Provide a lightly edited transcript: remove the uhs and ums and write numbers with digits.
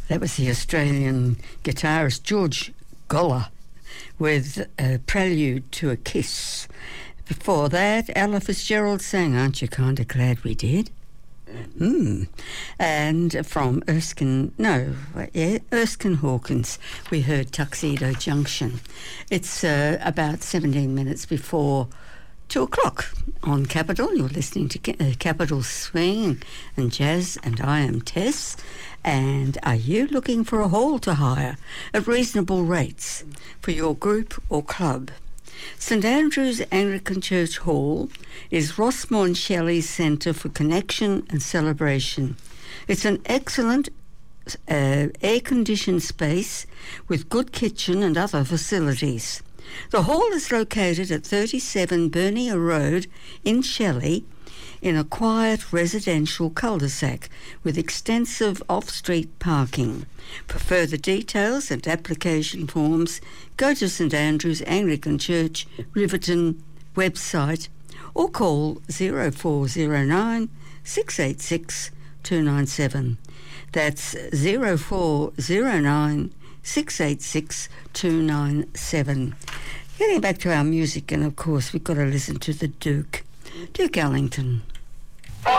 That was the Australian guitarist George Goller with a Prelude to a Kiss. Before that, Ella Fitzgerald sang Aren't You Kinda Glad We Did? And from Erskine Hawkins, we heard Tuxedo Junction. It's about 17 minutes before 2 o'clock on Capital. You're listening to Capital Swing and Jazz, and I am Tess. And are you looking for a hall to hire at reasonable rates for your group or club? St Andrew's Anglican Church Hall is Rossmore and Shelley's centre for connection and celebration. It's an excellent air-conditioned space with good kitchen and other facilities. The hall is located at 37 Bernier Road in Shelley, in a quiet residential cul-de-sac with extensive off-street parking. For further details and application forms, go to St Andrew's Anglican Church, Riverton website or call 0409 686 297. That's 0409 686 297. Getting back to our music, and of course we've got to listen to the Duke Ellington.